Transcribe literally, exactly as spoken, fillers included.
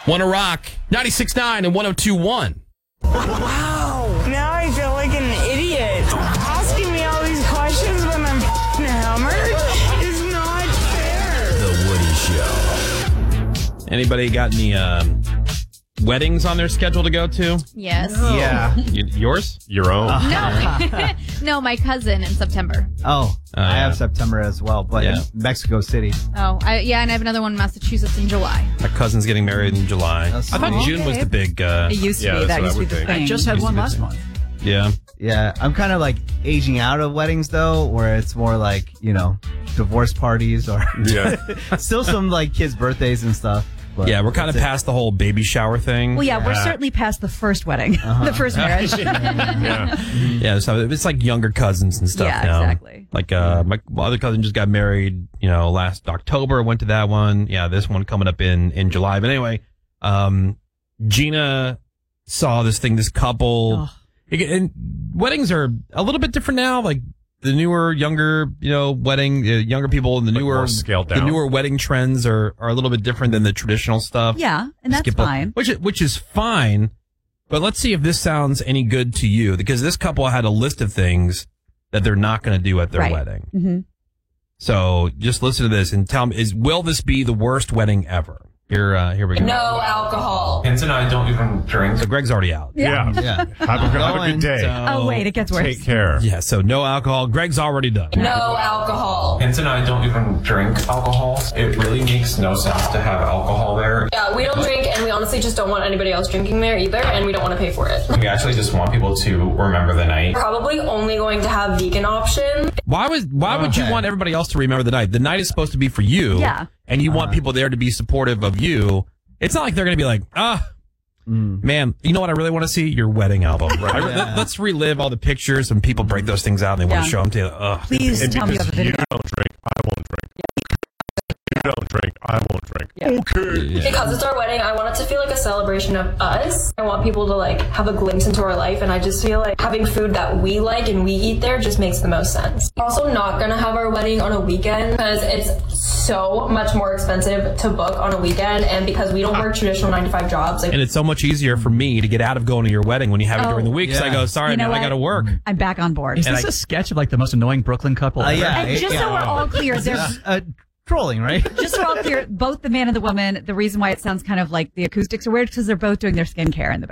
Wanna Rock, ninety-six point nine and one oh two point one. Wow. Now I feel like an idiot. Asking me all these questions when I'm f***ing hammered is not fair. The Woody Show. Anybody got any um, weddings on their schedule to go to? Yes. Oh. Yeah. Y- yours? Your own. No. No, my cousin in September. Oh, Uh, I have yeah. September as well, but Yeah. in Mexico City. Oh, I, yeah, and I have another one in Massachusetts in July. My cousin's getting married in July. That's I thought sweet. June was the big. Uh, It used to Yeah, be. that's That what used I to be would the think. thing. I just had Used to one be last the- month. yeah. Yeah, I'm kind of like aging out of weddings though, where it's more like, you know, divorce parties or Yeah. still some like kids' birthdays and stuff. But Yeah, we're kind of that's it. past the whole baby shower thing. Well, yeah, we're Yeah. certainly past the first wedding, the first marriage. Yeah. Yeah, so it's like younger cousins and stuff Yeah, now. exactly. Like uh, my other cousin just got married, you know, last October. Went to that one. Yeah, this one coming up in in July. But anyway, um, Gina saw this thing, this couple. Oh. And weddings are a little bit different now. Like the newer, younger, you know, wedding, uh, younger people, and the Like newer, more scaled the down. newer wedding trends are are a little bit different than the traditional stuff. Yeah, and that's Skip a- fine. Which is, which is fine. But let's see if this sounds any good to you, because this couple had a list of things that they're not going to do at their Right. wedding. Mm-hmm. So just listen to this and tell me: Is will this be the worst wedding ever? Here, uh, here we go. No alcohol. Hens and I don't even drink. So Greg's already out. Yeah. Yeah. Have a, have a good day. So- Oh, wait, it gets worse. Take care. Yeah. So no alcohol. Greg's already done. No alcohol. Hens and I don't even drink alcohol. It really makes no sense to have alcohol there. Yeah, we don't drink, and we honestly just don't want anybody else drinking there either, and we don't want to pay for it. We actually just want people to remember the night. Probably only going to have vegan option. Why would Why would you Okay. want everybody else to remember the night? The night is supposed to be for you. Yeah. And you want people there to be supportive of you. It's not like they're going to be like, ah, man, you know what I really want to see? Your wedding album. I re- let, us relive all the pictures when people break those things out and they want Yeah. to show them to you. Ugh. Please And tell me you because have a you video. don't drink, I won't drink. You don't drink, I won't drink. Okay. Yeah. Because it's our wedding, I want it to feel like a celebration of us. I want people to like have a glimpse into our life, and I just feel like having food that we like and we eat there just makes the most sense. We're also not gonna have our wedding on a weekend because it's so much more expensive to book on a weekend, and because we don't work traditional nine to five jobs, like And it's so much easier for me to get out of going to your wedding when you have it Oh. during the week. So I Yeah. go, sorry, You know man, I what? got to work. I'm back on board. Is And this I- a sketch of like the most annoying Brooklyn couple? Uh, ever? yeah. And just so we're all clear, there's Uh, trolling, right? just so we're all clear, both the man and the woman, the reason why it sounds kind of like the acoustics are weird because they're both doing their skincare in the